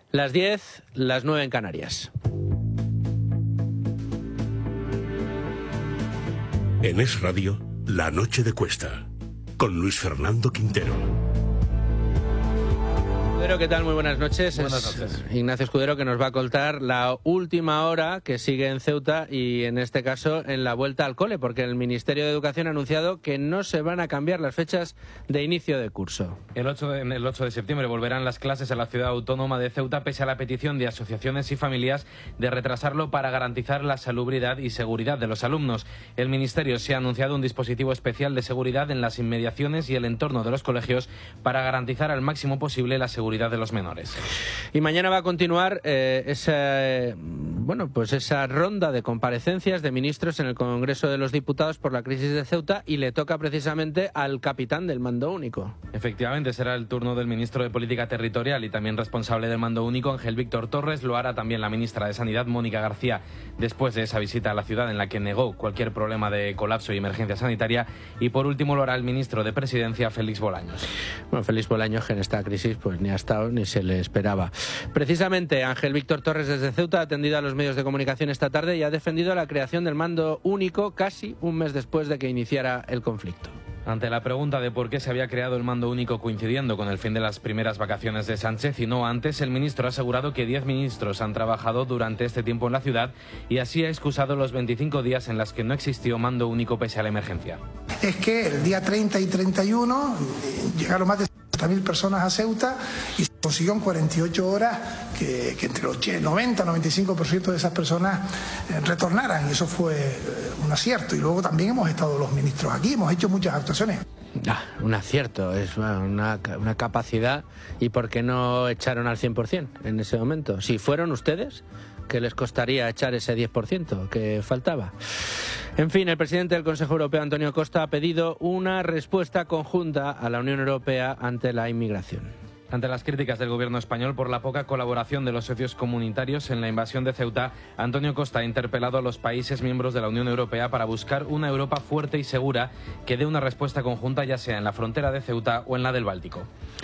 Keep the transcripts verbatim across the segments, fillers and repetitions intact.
Las diez, las nueve en Canarias. En Es Radio, La Noche de Cuesta, con Luis Fernando Quintero. Escudero, ¿qué tal? Muy buenas noches. Buenas es noches. Ignacio Escudero, que nos va a contar la última hora que sigue en Ceuta y en este caso en la vuelta al cole, porque el Ministerio de Educación ha anunciado que no se van a cambiar las fechas de inicio de curso. El ocho de, el ocho de septiembre volverán las clases a la ciudad autónoma de Ceuta, pese a la petición de asociaciones y familias de retrasarlo para garantizar la salubridad y seguridad de los alumnos. El Ministerio se ha anunciado un dispositivo especial de seguridad en las inmediaciones y el entorno de los colegios para garantizar al máximo posible la seguridad de los menores. Y mañana va a continuar eh, esa, eh, bueno, pues esa ronda de comparecencias de ministros en el Congreso de los Diputados por la crisis de Ceuta, y le toca precisamente al capitán del mando único. Efectivamente, será el turno del ministro de Política Territorial y también responsable del mando único, Ángel Víctor Torres. Lo hará también la ministra de Sanidad, Mónica García, después de esa visita a la ciudad en la que negó cualquier problema de colapso y emergencia sanitaria. Y por último lo hará el ministro de Presidencia, Félix Bolaños. Bueno, Félix Bolaños, que en esta crisis pues ni ha estado ni se le esperaba. Precisamente Ángel Víctor Torres desde Ceuta ha atendido a los medios de comunicación esta tarde y ha defendido la creación del mando único casi un mes después de que iniciara el conflicto. Ante la pregunta de por qué se había creado el mando único coincidiendo con el fin de las primeras vacaciones de Sánchez y no antes, el ministro ha asegurado que diez ministros han trabajado durante este tiempo en la ciudad y así ha excusado los veinticinco días en los que no existió mando único pese a la emergencia. Es que el día treinta y treinta y uno llegaron más de setenta mil personas a Ceuta y se consiguió en cuarenta y ocho horas que, que entre el noventa y noventa y cinco por ciento de esas personas eh, retornaran, y eso fue eh, un acierto. Y luego también hemos estado los ministros aquí, hemos hecho muchas actuaciones. Ah, un acierto, es una, una capacidad. ¿Y por qué no echaron al cien por ciento en ese momento? Si fueron ustedes, ¿qué les costaría echar ese diez por ciento que faltaba? En fin, el presidente del Consejo Europeo, Antonio Costa, ha pedido una respuesta conjunta a la Unión Europea ante la inmigración. Ante las críticas del gobierno español por la poca colaboración de los socios comunitarios en la invasión de Ceuta, Antonio Costa ha interpelado a los países miembros de la Unión Europea para buscar una Europa fuerte y segura que dé una respuesta conjunta, ya sea en la frontera de Ceuta o en la del Báltico.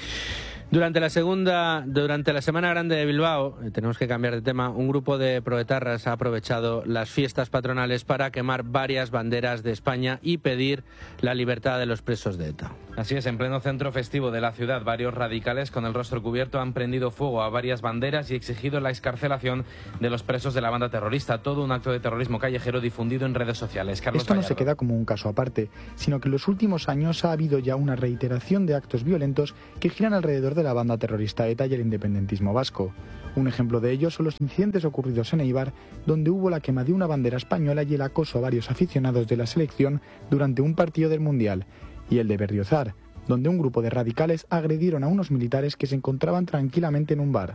Durante la segunda, durante la Semana Grande de Bilbao, eh, tenemos que cambiar de tema, un grupo de proetarras ha aprovechado las fiestas patronales para quemar varias banderas de España y pedir la libertad de los presos de ETA. Así es, en pleno centro festivo de la ciudad, varios radicales con el rostro cubierto han prendido fuego a varias banderas y exigido la excarcelación de los presos de la banda terrorista. Todo un acto de terrorismo callejero difundido en redes sociales. Carlos Esto no Gallardo. se queda como un caso aparte, sino que en los últimos años ha habido ya una reiteración de actos violentos que giran alrededor de la banda terrorista ETA y el independentismo vasco. Un ejemplo de ello son los incidentes ocurridos en Eibar, donde hubo la quema de una bandera española y el acoso a varios aficionados de la selección durante un partido del Mundial, y el de Berriozar, donde un grupo de radicales agredieron a unos militares que se encontraban tranquilamente en un bar.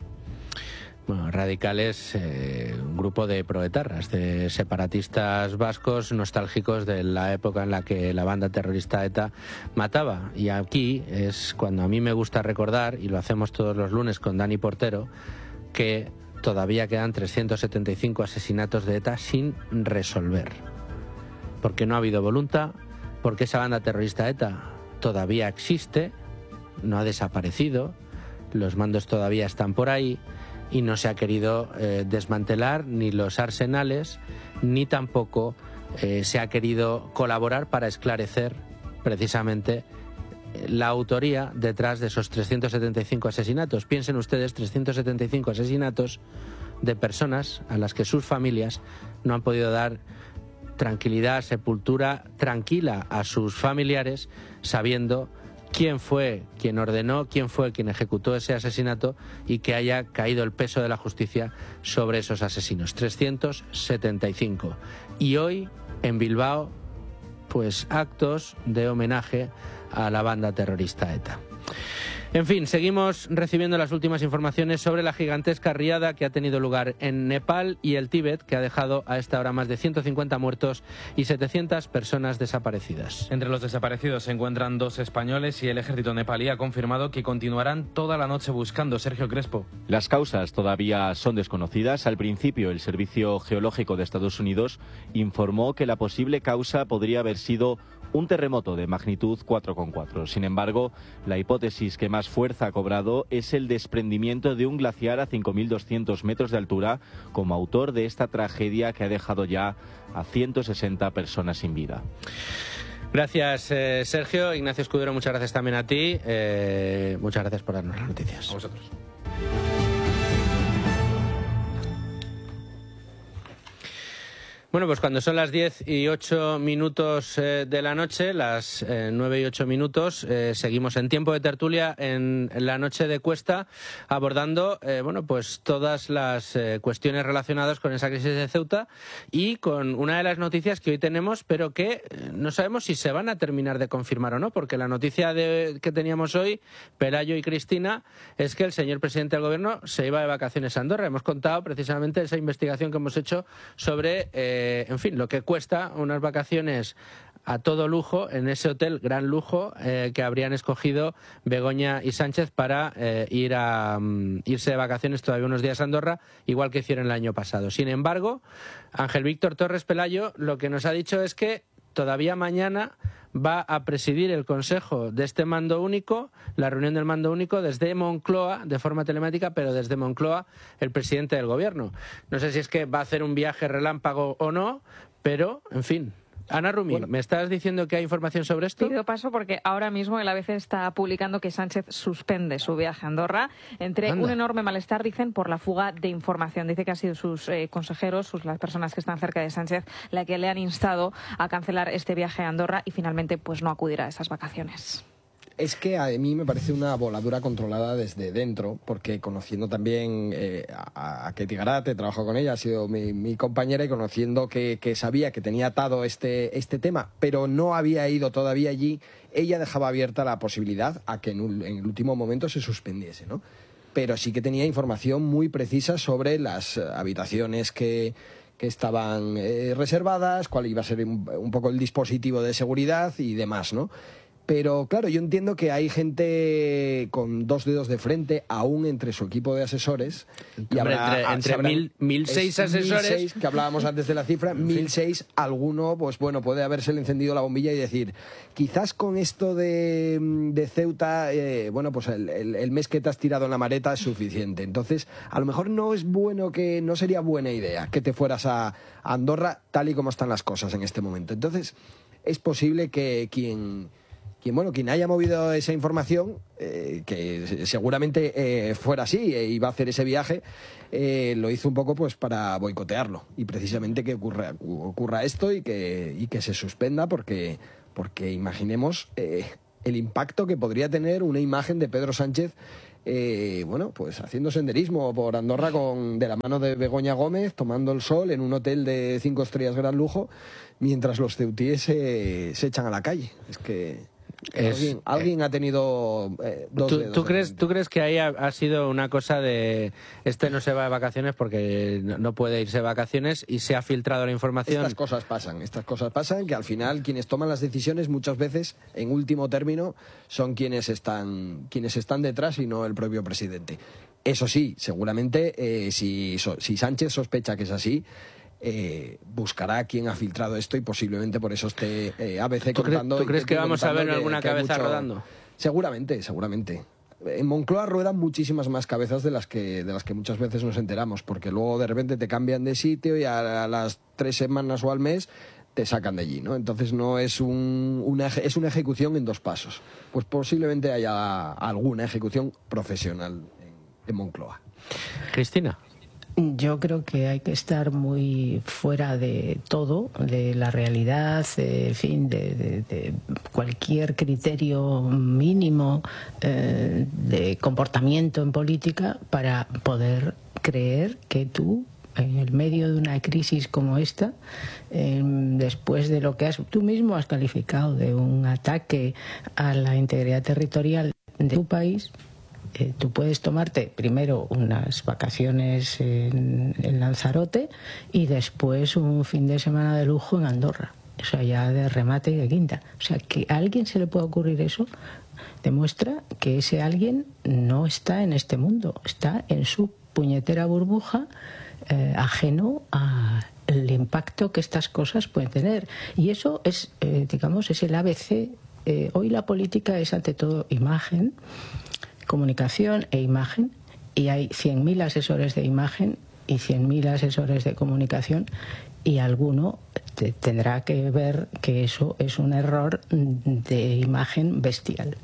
Bueno, radicales, eh, un grupo de proetarras, de separatistas vascos nostálgicos de la época en la que la banda terrorista ETA mataba. Y aquí es cuando a mí me gusta recordar, y lo hacemos todos los lunes con Dani Portero, que todavía quedan trescientos setenta y cinco asesinatos de ETA sin resolver. Porque no ha habido voluntad, porque esa banda terrorista ETA todavía existe, no ha desaparecido, los mandos todavía están por ahí, y no se ha querido eh, desmantelar ni los arsenales, ni tampoco eh, se ha querido colaborar para esclarecer precisamente la autoría detrás de esos trescientos setenta y cinco asesinatos. Piensen ustedes, trescientos setenta y cinco asesinatos de personas a las que sus familias no han podido dar tranquilidad, sepultura tranquila a sus familiares, sabiendo quién fue quien ordenó, quién fue quien ejecutó ese asesinato y que haya caído el peso de la justicia sobre esos asesinos. trescientos setenta y cinco. Y hoy, en Bilbao, pues actos de homenaje a la banda terrorista ETA. En fin, seguimos recibiendo las últimas informaciones sobre la gigantesca riada que ha tenido lugar en Nepal y el Tíbet, que ha dejado a esta hora más de ciento cincuenta muertos y setecientas personas desaparecidas. Entre los desaparecidos se encuentran dos españoles y el ejército nepalí ha confirmado que continuarán toda la noche buscando. Sergio Crespo. Las causas todavía son desconocidas. Al principio, el Servicio Geológico de Estados Unidos informó que la posible causa podría haber sido un terremoto de magnitud cuatro coma cuatro. Sin embargo, la hipótesis que más fuerza ha cobrado es el desprendimiento de un glaciar a cinco mil doscientos metros de altura como autor de esta tragedia que ha dejado ya a ciento sesenta personas sin vida. Gracias, eh, Sergio. Ignacio Escudero, muchas gracias también a ti. Eh, muchas gracias por darnos las noticias. A vosotros. Bueno, pues cuando son las diez y ocho minutos eh, de la noche, las eh, nueve y ocho minutos, eh, seguimos en tiempo de tertulia en, en la noche de Cuesta, abordando eh, bueno, pues todas las eh, cuestiones relacionadas con esa crisis de Ceuta y con una de las noticias que hoy tenemos, pero que eh, no sabemos si se van a terminar de confirmar o no, porque la noticia de, que teníamos hoy, Pelayo y Cristina, es que el señor presidente del Gobierno se iba de vacaciones a Andorra. Hemos contado precisamente esa investigación que hemos hecho sobre... Eh, en fin, lo que cuesta unas vacaciones a todo lujo en ese hotel, gran lujo, eh, que habrían escogido Begoña y Sánchez para eh, ir a, um, irse de vacaciones todavía unos días a Andorra, igual que hicieron el año pasado. Sin embargo, Ángel Víctor Torres Pelayo lo que nos ha dicho es que todavía mañana va a presidir el consejo de este mando único, la reunión del mando único desde Moncloa, de forma telemática, pero desde Moncloa, el presidente del Gobierno. No sé si es que va a hacer un viaje relámpago o no, pero, en fin. Ana Rumí, bueno, ¿me estás diciendo que hay información sobre esto? Pido paso porque ahora mismo el A B C está publicando que Sánchez suspende su viaje a Andorra entre Anda. un enorme malestar, dicen, por la fuga de información. Dice que han sido sus eh, consejeros, sus, las personas que están cerca de Sánchez, la que le han instado a cancelar este viaje a Andorra y finalmente pues no acudir a esas vacaciones. Es que a mí me parece una voladura controlada desde dentro, porque conociendo también eh, a, a Ketty Garate, trabajo con ella, ha sido mi, mi compañera, y conociendo que, que sabía que tenía atado este, este tema, pero no había ido todavía allí, ella dejaba abierta la posibilidad a que en, un, en el último momento se suspendiese, ¿no? Pero sí que tenía información muy precisa sobre las habitaciones que... que estaban eh, reservadas, cuál iba a ser un, un poco el dispositivo de seguridad y demás, ¿no? Pero claro, yo entiendo que hay gente con dos dedos de frente, aún entre su equipo de asesores. Y habrá, entre entre habrán, mil, mil seis asesores. Mil seis, que hablábamos antes de la cifra, mil seis, alguno, pues bueno, puede habérsele encendido la bombilla y decir, quizás con esto de, de Ceuta, eh, bueno, pues el, el, el mes que te has tirado en la maleta es suficiente. Entonces, a lo mejor no es bueno que, no sería buena idea que te fueras a, a Andorra tal y como están las cosas en este momento. Entonces, es posible que quien... Quien, bueno, quien haya movido esa información, eh, que seguramente eh, fuera así e iba a hacer ese viaje, eh, lo hizo un poco pues para boicotearlo y precisamente que ocurra, ocurra esto y que, y que se suspenda porque, porque imaginemos eh, el impacto que podría tener una imagen de Pedro Sánchez eh, bueno, pues haciendo senderismo por Andorra con, de la mano de Begoña Gómez, tomando el sol en un hotel de cinco estrellas gran lujo, mientras los ceutíes se, se echan a la calle. Es que... Es, alguien alguien eh, ha tenido eh, dos ¿tú, dedos ¿tú, crees, ¿Tú crees que ahí ha, ha sido una cosa de este no se va de vacaciones porque no, no puede irse de vacaciones y se ha filtrado la información? Estas cosas pasan, estas cosas pasan, que al final quienes toman las decisiones muchas veces, en último término, son quienes están, quienes están detrás y no el propio presidente. Eso sí, seguramente, eh, si, so, si Sánchez sospecha que es así, Eh, buscará quién ha filtrado esto y posiblemente por eso esté eh, A B C contando. ¿Tú crees que vamos a ver alguna cabeza rodando? Seguramente, seguramente. En Moncloa ruedan muchísimas más cabezas de las que de las que muchas veces nos enteramos, porque luego de repente te cambian de sitio y a, a las tres semanas o al mes te sacan de allí, ¿no? Entonces no es un, una es una ejecución en dos pasos. Pues posiblemente haya alguna ejecución profesional en, en Moncloa. Cristina. Yo creo que hay que estar muy fuera de todo, de la realidad, de, en fin, de, de, de cualquier criterio mínimo eh, de comportamiento en política para poder creer que tú, en el medio de una crisis como esta, eh, después de lo que has, tú mismo has calificado de un ataque a la integridad territorial de tu país, Eh, tú puedes tomarte primero unas vacaciones en, en Lanzarote y después un fin de semana de lujo en Andorra. O sea, ya de remate y de quinta. O sea, que a alguien se le pueda ocurrir eso demuestra que ese alguien no está en este mundo, está en su puñetera burbuja, eh, ajeno a el impacto que estas cosas pueden tener. Y eso es, eh, digamos, es el A B C. Eh, hoy la política es ante todo imagen, comunicación e imagen, y hay cien mil asesores de imagen y cien mil asesores de comunicación, y alguno te tendrá que ver que eso es un error de imagen bestial.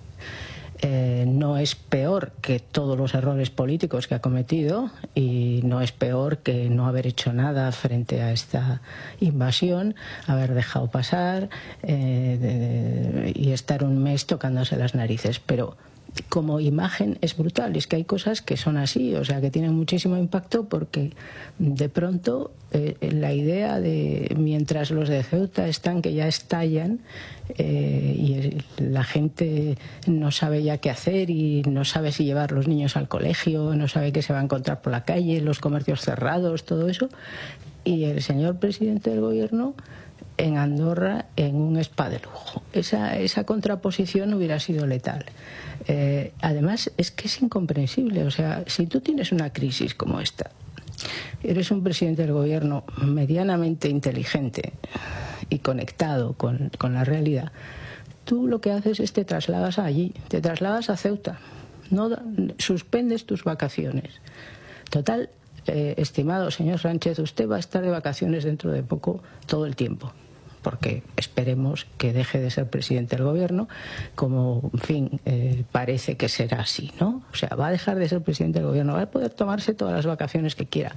Eh, no es peor que todos los errores políticos que ha cometido, y no es peor que no haber hecho nada frente a esta invasión, haber dejado pasar eh, de, y estar un mes tocándose las narices. Pero como imagen es brutal. Es que hay cosas que son así, o sea, que tienen muchísimo impacto, porque de pronto eh, la idea de mientras los de Ceuta están que ya estallan eh, y la gente no sabe ya qué hacer y no sabe si llevar los niños al colegio, no sabe qué se va a encontrar por la calle, los comercios cerrados, todo eso, y el señor presidente del gobierno en Andorra en un spa de lujo. Esa, esa contraposición hubiera sido letal. Eh, además, es que es incomprensible. O sea, si tú tienes una crisis como esta, eres un presidente del gobierno medianamente inteligente y conectado con, con la realidad, tú lo que haces es te trasladas allí, te trasladas a Ceuta, no suspendes tus vacaciones. Total, eh, estimado señor Sánchez, usted va a estar de vacaciones dentro de poco todo el tiempo, porque esperemos que deje de ser presidente del gobierno, como, en fin, eh, parece que será así, ¿no? O sea, va a dejar de ser presidente del gobierno, va a poder tomarse todas las vacaciones que quiera.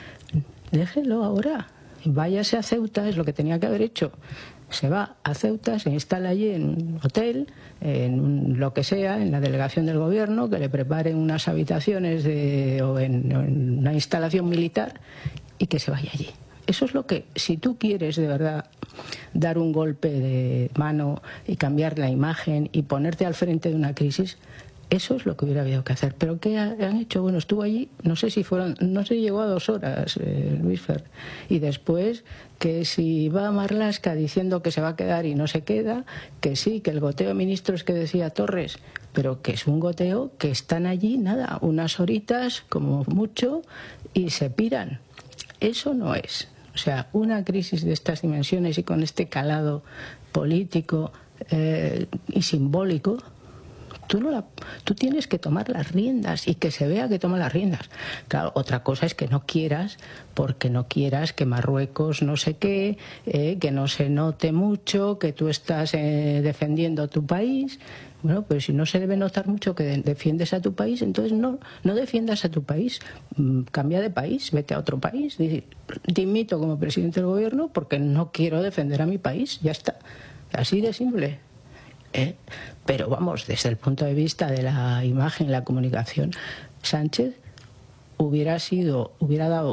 Déjelo ahora, váyase a Ceuta, es lo que tenía que haber hecho. Se va a Ceuta, se instala allí en un hotel, en un, lo que sea, en la delegación del gobierno, que le preparen unas habitaciones de, o en, o en una instalación militar, y que se vaya allí. Eso es lo que, si tú quieres de verdad dar un golpe de mano y cambiar la imagen y ponerte al frente de una crisis, eso es lo que hubiera habido que hacer. ¿Pero qué han hecho? Bueno, estuvo allí, no sé si fueron, no sé, llegó a dos horas, eh, Luis Fer. Y después, que si va a Marlaska diciendo que se va a quedar y no se queda, que sí, que el goteo de ministros que decía Torres, pero que es un goteo que están allí, nada, unas horitas como mucho, y se piran. Eso no es. O sea, una crisis de estas dimensiones y con este calado político eh, y simbólico, tú, no la, tú tienes que tomar las riendas y que se vea que toma las riendas. Claro, otra cosa es que no quieras, porque no quieras que Marruecos no sé qué, eh, que no se note mucho, que tú estás eh, defendiendo a tu país. Bueno, pues si no se debe notar mucho que defiendes a tu país, entonces no, no defiendas a tu país. Cambia de país, vete a otro país. Dimito como presidente del gobierno porque no quiero defender a mi país. Ya está. Así de simple. ¿Eh? Pero vamos, desde el punto de vista de la imagen y la comunicación, Sánchez hubiera sido, hubiera dado